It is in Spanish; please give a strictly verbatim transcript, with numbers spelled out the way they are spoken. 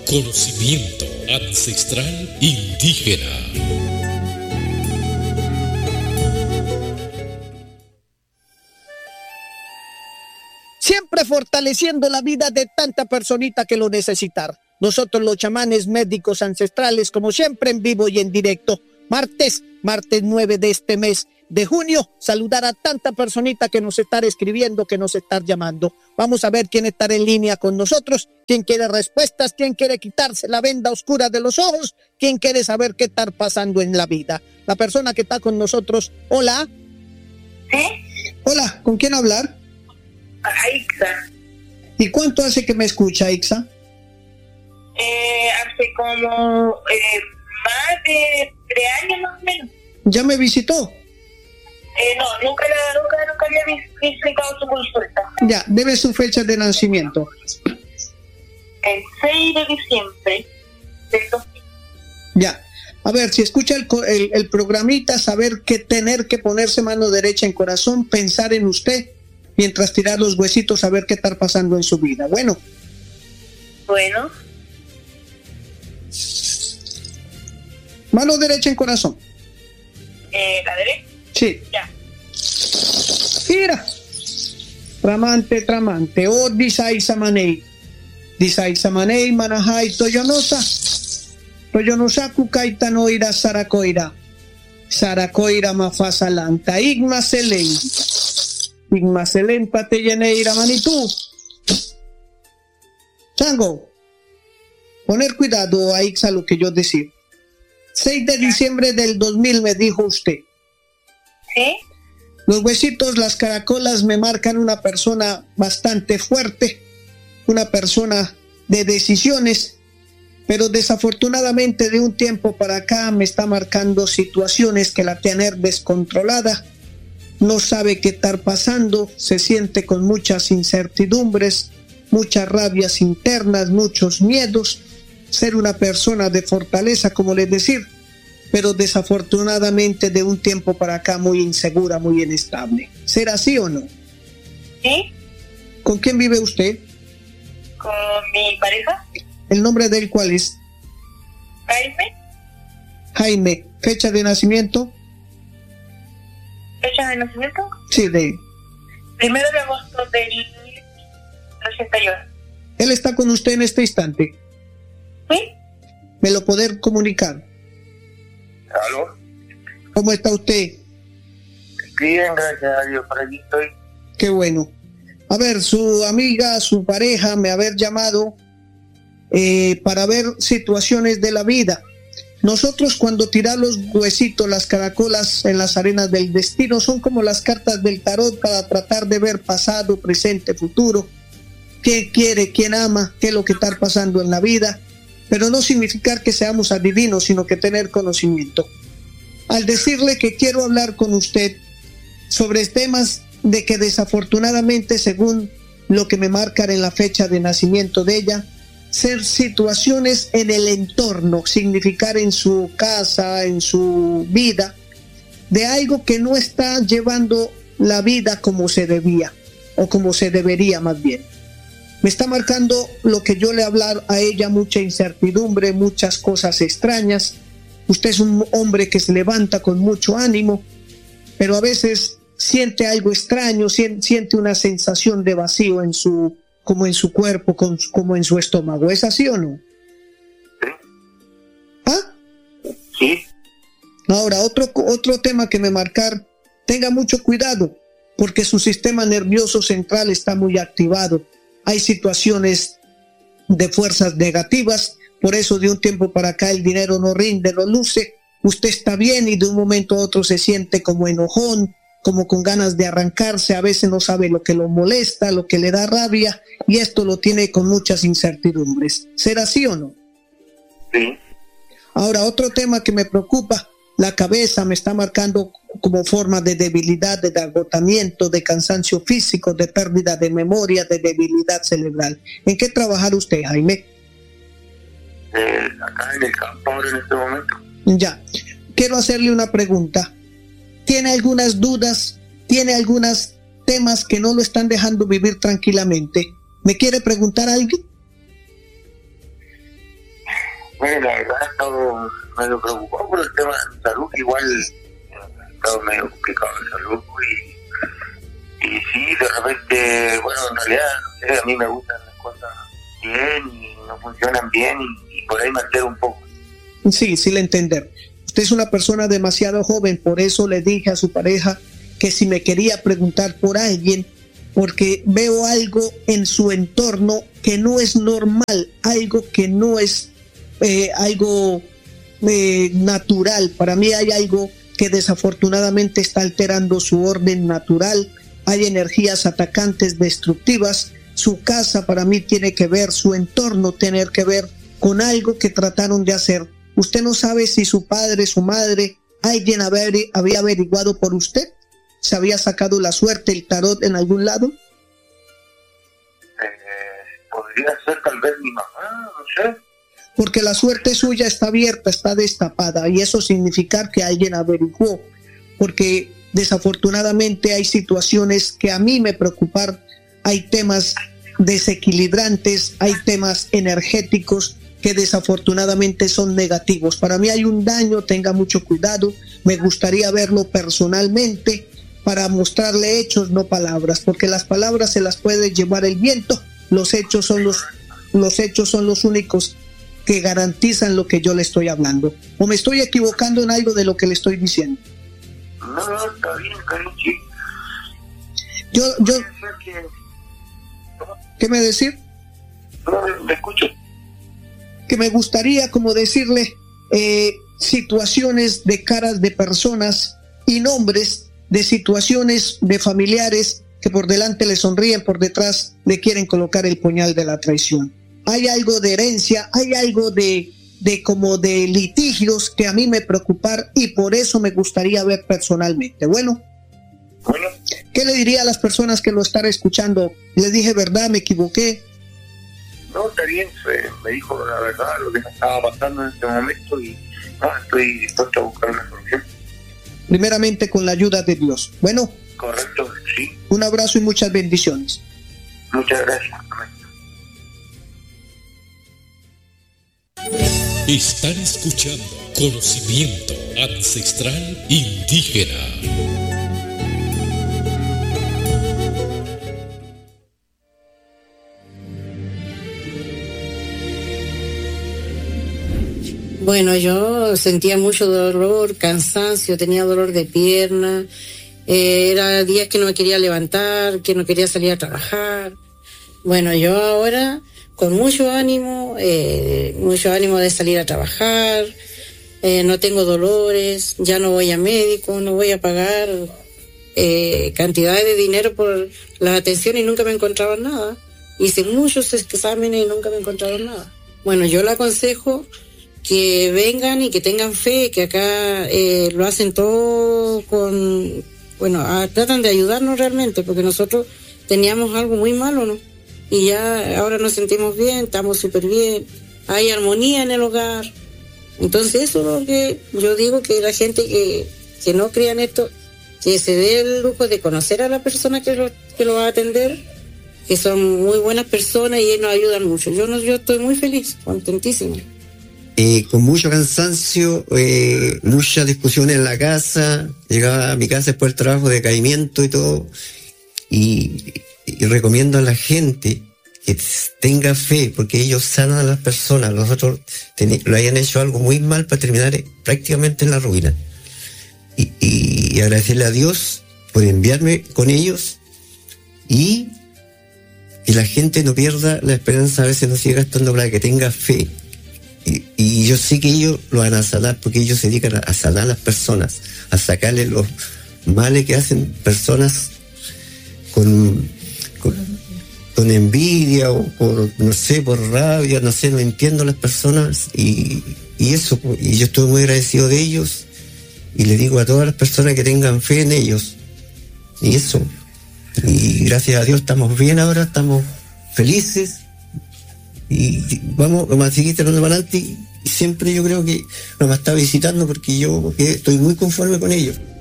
Conocimiento ancestral indígena. Siempre fortaleciendo la vida de tanta personita que lo necesitar. Nosotros los chamanes médicos ancestrales, como siempre, en vivo y en directo. Martes, martes nueve de este mes de junio, saludar a tanta personita que nos está escribiendo, que nos está llamando. Vamos a ver quién está en línea con nosotros, quién quiere respuestas, quién quiere quitarse la venda oscura de los ojos, quién quiere saber qué está pasando en la vida. La persona que está con nosotros, hola. ¿Sí? Hola, ¿con quién hablar? A Ixa. ¿Y cuánto hace que me escucha, Ixa? Eh, hace como eh, más de tres años más o menos. ¿Ya me visitó? Eh, no, nunca, la, nunca, nunca había visitado su consulta. Ya, debe su fecha de nacimiento. El seis de diciembre del dos mil. Ya, a ver, si escucha el, el, el programita, saber que tener que ponerse mano derecha en corazón, pensar en usted, mientras tirar los huesitos, saber qué está pasando en su vida. Bueno. Bueno. Mano derecha en corazón. Eh, ¿La derecha? Sí. Ya. Mira. Tramante, tramante. Oh, disay samanei. Disay samanei, manahai, toyonosa. Toyonosa, kukaita no ira, saracoira. Saracoira mafasalanta. Igma selen. Igma selen, pateyeneira manitú. Chango. Poner cuidado a Ixa lo que yo decía. seis de diciembre del dos mil me dijo usted. ¿Sí? Los huesitos, las caracolas me marcan una persona bastante fuerte, una persona de decisiones, pero desafortunadamente de un tiempo para acá me está marcando situaciones que la tener descontrolada, no sabe qué estar pasando, se siente con muchas incertidumbres, muchas rabias internas, muchos miedos, ser una persona de fortaleza, como les decir, pero desafortunadamente de un tiempo para acá muy insegura, muy inestable. ¿Será así o no? ¿Sí? ¿Con quién vive usted? Con mi pareja. ¿El nombre de él cuál es? Jaime. Jaime. ¿Fecha de nacimiento? ¿Fecha de nacimiento? Sí, de Primero de agosto del ochenta y uno. Él está con usted en este instante. ¿Sí? ¿Me lo poder comunicar? ¿Aló? ¿Cómo está usted? Bien, gracias a Dios, por aquí estoy. Qué bueno. A ver, su amiga, su pareja me haber llamado eh, para ver situaciones de la vida. Nosotros cuando tirar los huesitos, las caracolas en las arenas del destino, son como las cartas del tarot para tratar de ver pasado, presente, futuro, qué quiere, quién ama, qué es lo que está pasando en la vida, pero no significar que seamos adivinos, sino que tener conocimiento. Al decirle que quiero hablar con usted sobre temas de que desafortunadamente, según lo que me marcan en la fecha de nacimiento de ella, ser situaciones en el entorno, significar en su casa, en su vida, de algo que no está llevando la vida como se debía, o como se debería más bien. Me está marcando lo que yo le hablar a ella, mucha incertidumbre, muchas cosas extrañas. Usted es un hombre que se levanta con mucho ánimo, pero a veces siente algo extraño, siente una sensación de vacío en su, como en su cuerpo, como en su estómago. ¿Es así o no? Sí. ¿Ah? Sí. Ahora, otro, otro tema que me marcar, tenga mucho cuidado, porque su sistema nervioso central está muy activado. Hay situaciones de fuerzas negativas, por eso de un tiempo para acá el dinero no rinde, no luce. Usted está bien y de un momento a otro se siente como enojón, como con ganas de arrancarse, a veces no sabe lo que lo molesta, lo que le da rabia, y esto lo tiene con muchas incertidumbres. ¿Será así o no? Sí. Ahora, otro tema que me preocupa, la cabeza me está marcando como forma de debilidad, de agotamiento, de cansancio físico, de pérdida de memoria, de debilidad cerebral. ¿En qué trabajar usted, Jaime? Eh, acá en el campo ahora en este momento. Ya. Quiero hacerle una pregunta. ¿Tiene algunas dudas? ¿Tiene algunos temas que no lo están dejando vivir tranquilamente? ¿Me quiere preguntar algo? Mire, la verdad he estado medio preocupado por el tema de salud, igual he estado medio complicado de salud y, y sí, de repente, bueno, en realidad, no sé, a mí me gustan las cosas bien y no funcionan bien y, y por ahí me altero un poco. Sí, sí le entender. Usted es una persona demasiado joven, por eso le dije a su pareja que si me quería preguntar por alguien, porque veo algo en su entorno que no es normal, algo que no es eh, algo eh, natural. Para mí hay algo que desafortunadamente está alterando su orden natural. Hay energías atacantes destructivas. Su casa para mí tiene que ver, su entorno tiene que ver con algo que trataron de hacer. Usted no sabe si su padre, su madre, alguien había averiguado por usted. ¿Se había sacado la suerte, el tarot en algún lado? Eh, podría ser tal vez mi mamá, no sé. Porque la suerte suya está abierta, está destapada, y eso significa que alguien averiguó. Porque desafortunadamente hay situaciones que a mí me preocupan, hay temas desequilibrantes, hay temas energéticos que desafortunadamente son negativos. Para mí hay un daño, tenga mucho cuidado, me gustaría verlo personalmente para mostrarle hechos, no palabras, porque las palabras se las puede llevar el viento, los hechos son los, los hechos son los únicos que garantizan lo que yo le estoy hablando. ¿O me estoy equivocando en algo de lo que le estoy diciendo? No, no, está bien, Caruchi. Yo, yo... ¿Qué me decir? No, me escucho. Que me gustaría como decirle eh, situaciones de caras de personas y nombres de situaciones de familiares que por delante le sonríen, por detrás le quieren colocar el puñal de la traición. Hay algo de herencia, hay algo de, de como de litigios que a mí me preocupan y por eso me gustaría ver personalmente. Bueno, bueno. ¿Qué le diría a las personas que lo están escuchando? ¿Le dije verdad, me equivoqué? No, está bien, me dijo la verdad, lo que me estaba pasando en este momento y no, estoy dispuesto a buscar una solución. Primeramente con la ayuda de Dios. Bueno. Correcto, sí. Un abrazo y muchas bendiciones. Muchas gracias. Están escuchando Conocimiento Ancestral Indígena. Bueno, yo sentía mucho dolor, cansancio, tenía dolor de pierna, eh, era días que no me quería levantar, que no quería salir a trabajar. Bueno, yo ahora con mucho ánimo, eh, mucho ánimo de salir a trabajar, eh, no tengo dolores, ya no voy a médico, no voy a pagar eh, cantidades de dinero por las atenciones y nunca me encontraban nada. Hice muchos exámenes y nunca me encontraron nada. Bueno, yo le aconsejo que vengan y que tengan fe, que acá eh, lo hacen todo con, bueno, a, tratan de ayudarnos realmente, porque nosotros teníamos algo muy malo, ¿no? Y ya ahora nos sentimos bien, estamos súper bien, hay armonía en el hogar. Entonces eso es lo que yo digo, que la gente que, que no crea en esto, que se dé el lujo de conocer a la persona que lo, que lo va a atender, que son muy buenas personas y nos ayudan mucho. Yo, no, yo estoy muy feliz, contentísima. Eh, con mucho cansancio, eh, muchas discusiones en la casa, llegaba a mi casa después del trabajo, decaimiento y todo, y, y recomiendo a la gente que tenga fe, porque ellos sanan a las personas. Nosotros ten, lo hayan hecho algo muy mal para terminar prácticamente en la ruina, y, y, y agradecerle a Dios por enviarme con ellos, y que la gente no pierda la esperanza, a veces no siga estando, para que tenga fe. Y, y yo sé que ellos lo van a sanar, porque ellos se dedican a, a sanar a las personas, a sacarle los males que hacen personas con, con, con envidia o por, no sé, por rabia, no sé, no entiendo a las personas, y, y eso, y yo estoy muy agradecido de ellos, y le digo a todas las personas que tengan fe en ellos, y eso, y gracias a Dios estamos bien ahora, estamos felices. Y vamos, vamos a seguir tirando para adelante, y siempre yo creo que nos va a estar visitando, porque yo porque estoy muy conforme con ellos.